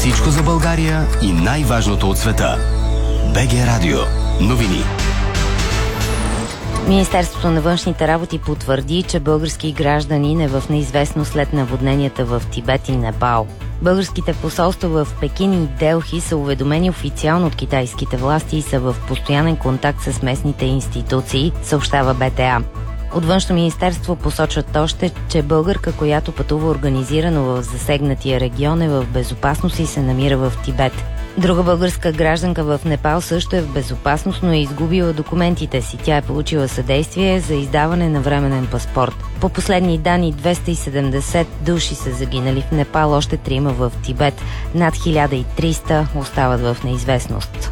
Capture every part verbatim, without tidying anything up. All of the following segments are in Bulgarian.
Всичко за България и най-важното от света. БГ Радио. Новини. Министерството на външните работи потвърди, че български гражданин е в неизвестност след наводненията в Тибет и Непал. Българските посолства в Пекин и Делхи са уведомени официално от китайските власти и са в постоянен контакт с местните институции, съобщава БТА. От Външно министерство посочват още, че българка, която пътува организирано в засегнатия регион, е в безопасност и се намира в Тибет. Друга българска гражданка в Непал също е в безопасност, но е изгубила документите си. Тя е получила съдействие за издаване на временен паспорт. По последни данни двеста и седемдесет души са загинали в Непал, още трима в Тибет. Над хиляда и триста остават в неизвестност.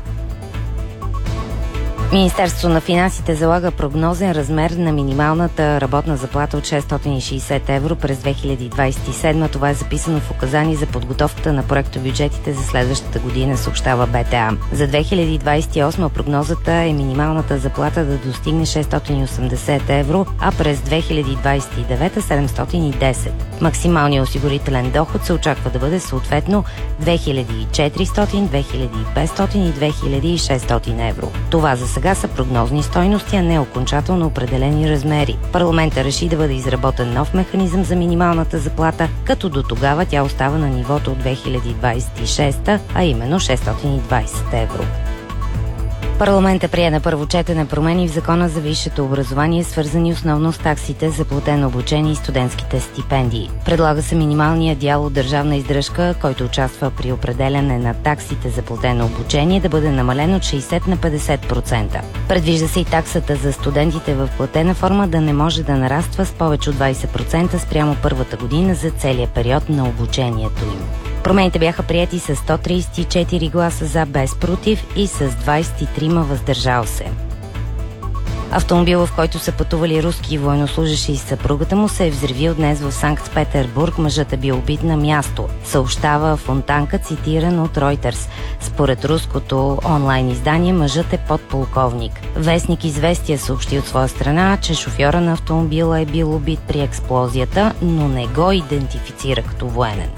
Министерството на финансите залага прогнозен размер на минималната работна заплата от шестстотин и шейсет евро през две хиляди двадесет и седма. Това е записано в указание за подготовката на проектобюджетите за следващата година, съобщава БТА. За две хиляди двадесет и осма прогнозата е минималната заплата да достигне шестстотин и осемдесет евро, а през две хиляди двадесет и девета седемстотин и десет. Максималният осигурителен доход се очаква да бъде съответно две хиляди и четиристотин, две хиляди и петстотин и две хиляди и шестстотин евро. Това за сега са прогнозни стойности, а не окончателно определени размери. Парламентът реши да бъде изработен нов механизъм за минималната заплата, като до тогава тя остава на нивото от две хиляди двадесет и шеста, а именно шестстотин и двадесет евро. Парламентът прие на първо четене промени в Закона за висшето образование, свързани основно с таксите за платено обучение и студентските стипендии. Предлага се минималния дял от държавна издръжка, който участва при определяне на таксите за платено обучение, да бъде намален от шейсет на петдесет процента. Предвижда се и таксата за студентите в платена форма да не може да нараства с повече от двадесет процента спрямо първата година за целия период на обучението им. Промените бяха приети с сто тридесет и четири гласа за, без против и с двадесет и три въздържал се. Автомобилът, в който са пътували руски военнослужащи и съпругата му, се е взривил днес в Санкт-Петербург. Мъжът е бил убит на място, съобщава Фонтанка, цитиран от Reuters. Според руското онлайн издание, мъжът е подполковник. Вестник Известия съобщи от своя страна, че шофьора на автомобила е бил убит при експлозията, но не го идентифицира като военен.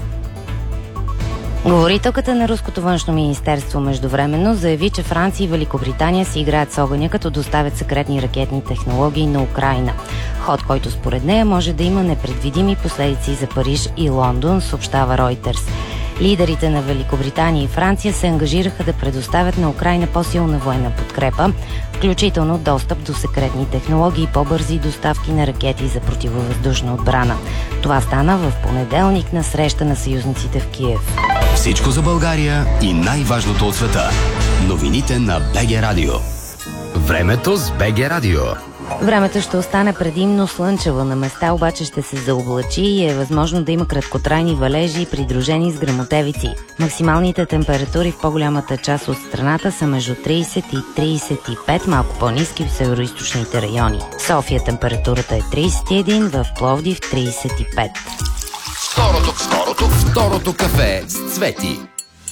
Говорителката на руското външно министерство междувременно заяви, че Франция и Великобритания си играят с огъня, като доставят секретни ракетни технологии на Украйна. Ход, който според нея може да има непредвидими последици за Париж и Лондон, съобщава Reuters. Лидерите на Великобритания и Франция се ангажираха да предоставят на Украйна по-силна военна подкрепа, включително достъп до секретни технологии и по-бързи доставки на ракети за противовъздушна отбрана. Това стана в понеделник на среща на съюзниците в Киев. Всичко за България и най-важното от света. Новините на БГ Радио. Времето с БГ Радио. Времето ще остане предимно слънчево, на места обаче ще се заоблачи и е възможно да има краткотрайни валежи, придружени с гръмотевици. Максималните температури в по-голямата част от страната са между тридесет и тридесет и пет, малко по-ниски в североизточните райони. В София температурата е тридесет и един, в Пловдив тридесет и пет. Второто, второто, второто кафе с Цвети.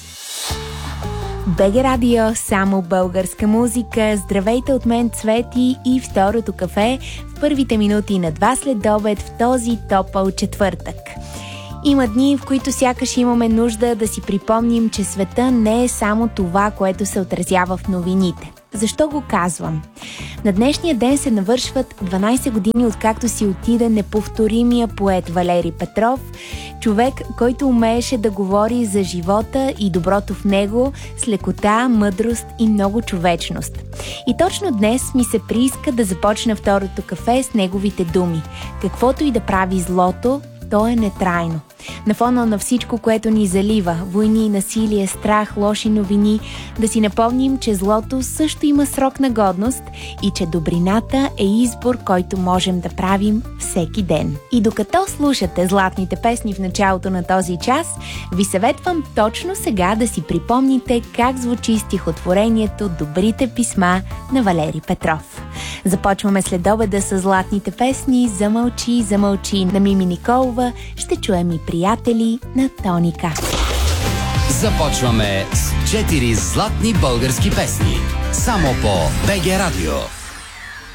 БГ Радио, само българска музика. Здравейте от мен, Цвети, и второто кафе в първите минути на два следобед в този топъл четвъртък. Има дни, в които сякаш имаме нужда да си припомним, че света не е само това, което се отразява в новините. Защо го казвам? На днешния ден се навършват дванадесет години, откакто си отиде неповторимия поет Валери Петров, човек, който умееше да говори за живота и доброто в него с лекота, мъдрост и много човечност. И точно днес ми се прииска да започна второто кафе с неговите думи. Каквото и да прави злото, то е нетрайно. На фона на всичко, което ни залива, войни, насилие, страх, лоши новини, да си напомним, че злото също има срок на годност и че добрината е избор, който можем да правим всеки ден. И докато слушате златните песни в началото на този час, ви съветвам точно сега да си припомните как звучи стихотворението «Добрите писма» на Валери Петров. Започваме следобеда с златните песни «Замълчи, замълчи» на Мими Николова. Ще чуем и приятели на Тоника. Започваме с четири златни български песни. Само по БГ Радио.